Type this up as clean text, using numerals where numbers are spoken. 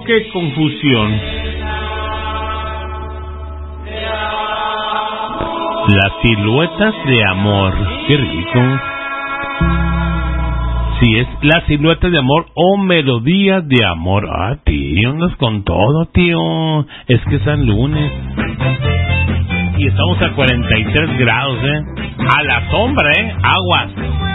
qué confusión. Las siluetas de amor. Qué rico. Si es las siluetas de amor o melodías de amor. Ah, tío, andas con todo, tío. Es que es San Lunes. Y estamos a 43 grados, A la sombra, Aguas.